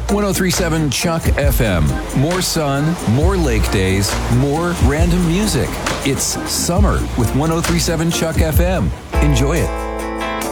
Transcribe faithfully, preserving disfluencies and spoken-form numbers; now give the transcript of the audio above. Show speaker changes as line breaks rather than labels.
ten thirty-seven Chuck F M. More sun, more lake days, more random music. It's summer with ten thirty-seven Chuck F M. Enjoy it.